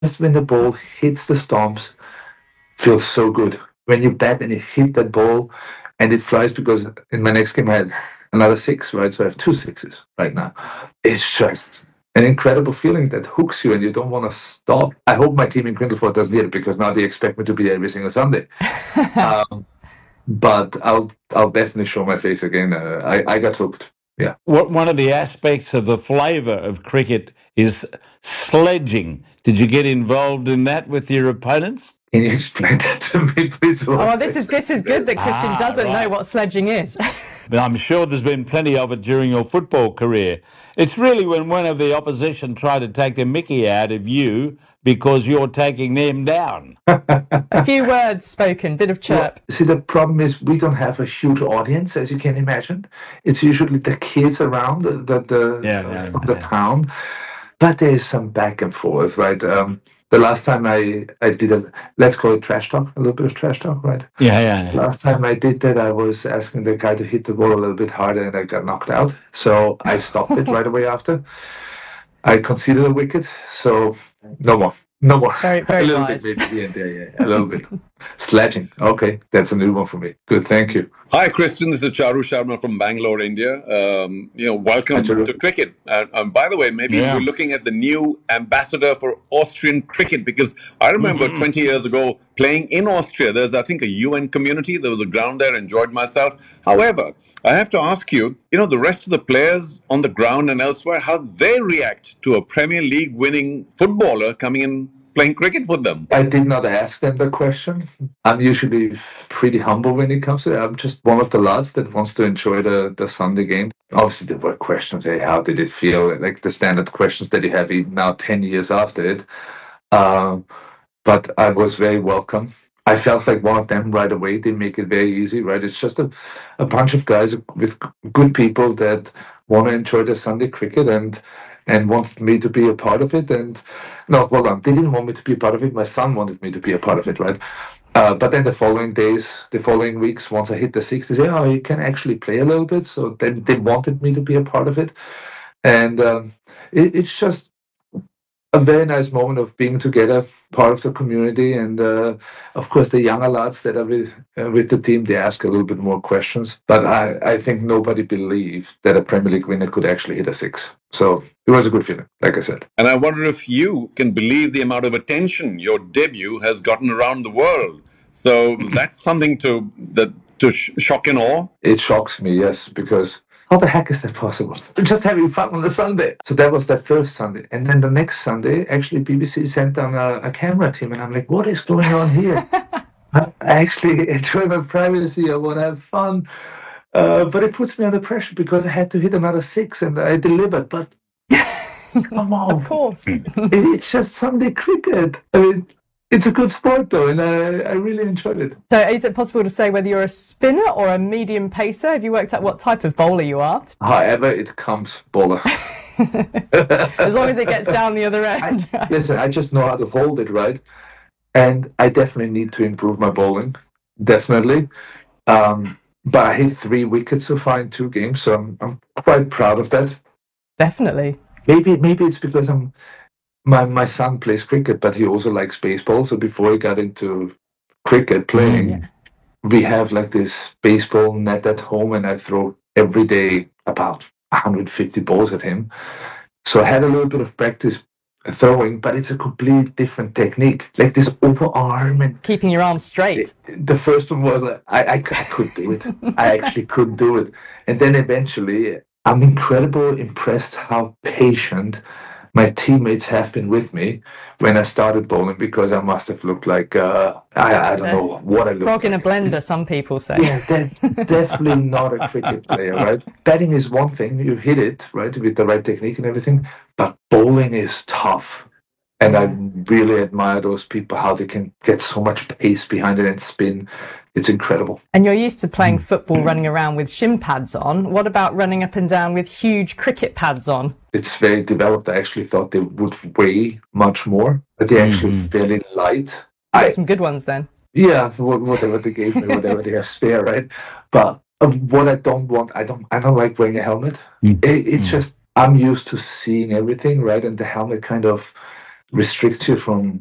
just when the ball hits the stumps, feels so good. When you bat and you hit that ball and it flies, because in my next game I had another six, right? So I have two sixes right now. It's just an incredible feeling that hooks you and you don't want to stop. I hope my team in Grindleford doesn't get it, because now they expect me to be there every single Sunday. But I'll definitely show my face again. I got hooked. Yeah. One of the aspects of the flavour of cricket is sledging. Did you get involved in that with your opponents? Can you explain that to me, please? Oh, well, this is good that Christian doesn't know what sledging is. But I'm sure there's been plenty of it during your football career. It's really when one of the opposition try to take the mickey out of you because you're taking them down. A few words spoken, bit of chirp. Well, see, the problem is we don't have a huge audience, as you can imagine. It's usually the kids around from the town, but there's some back and forth, right? The last time I did let's call it trash talk, a little bit of trash talk, right? Yeah. Last time I did that, I was asking the guy to hit the ball a little bit harder and I got knocked out. So I stopped it right away after. I conceded a wicket, so no more. No more. Very, very a little wise. bit maybe here and there, yeah. A little bit. Sledging. Okay, that's a new one for me. Good, thank you. Hi, Christian. This is Charu Sharma from Bangalore, India. Welcome to cricket. By the way, maybe you're looking at the new ambassador for Austrian cricket, because I remember 20 years ago playing in Austria. There's, I think, a UN community. There was a ground there. Enjoyed myself. However, I have to ask you, the rest of the players on the ground and elsewhere, how they react to a Premier League winning footballer coming in playing cricket with them. I did not ask them the question. I'm usually pretty humble when it comes to it. I'm just one of the lads that wants to enjoy the Sunday game. Obviously, there were questions, hey, how did it feel? Like the standard questions that you have even now 10 years after it. But I was very welcome. I felt like one of them right away. They make it very easy, right? It's just a bunch of guys with good people that want to enjoy the Sunday cricket and want me to be a part of it. And no, hold on, they didn't want me to be a part of it. My son wanted me to be a part of it, right? But then the following weeks, once I hit the 60s, they say, oh, you can actually play a little bit. So then they wanted me to be a part of it. And it's just a very nice moment of being together, part of the community, and of course the younger lads that are with the team, they ask a little bit more questions. But I think nobody believed that a Premier League winner could actually hit a six. So it was a good feeling, like I said. And I wonder if you can believe the amount of attention your debut has gotten around the world. So that's something to shock and awe. It shocks me, yes, because how the heck is that possible? Just having fun on a Sunday. So that was that first Sunday. And then the next Sunday, actually, BBC sent down a camera team. And I'm like, what is going on here? I actually enjoy my privacy. I want to have fun. But it puts me under pressure because I had to hit another six and I delivered. But come on. Of course. It's just Sunday cricket. I mean, it's a good sport, though, and I really enjoyed it. So is it possible to say whether you're a spinner or a medium pacer? Have you worked out what type of bowler you are? However it comes, bowler. As long as it gets down the other end. Listen, I just know how to hold it, right? And I definitely need to improve my bowling. Definitely. But I hit 3 wickets so far in 2 games, so I'm quite proud of that. Definitely. Maybe it's because my son plays cricket, but he also likes baseball. So before he got into cricket playing, we have like this baseball net at home, and I throw every day about 150 balls at him. So I had a little bit of practice throwing, but it's a completely different technique. Like this overarm and keeping your arms straight. The first one was like, I couldn't do it. I actually couldn't do it. And then eventually, I'm incredibly impressed how patient my teammates have been with me when I started bowling, because I must have looked like, I don't know what I looked like. Frog in a blender, some people say. Yeah, definitely not a cricket player, right? Batting is one thing, you hit it, right, with the right technique and everything, but bowling is tough. And I really admire those people, how they can get so much pace behind it and spin. It's incredible. And you're used to playing football running around with shin pads on. What about running up and down with huge cricket pads on? It's very developed. I actually thought they would weigh much more, but they're actually fairly light. You got some good ones then. Yeah, whatever they gave me, whatever they have spare, right? But what I don't want, I don't like wearing a helmet. It's just, I'm used to seeing everything, right? And the helmet kind of restricts you from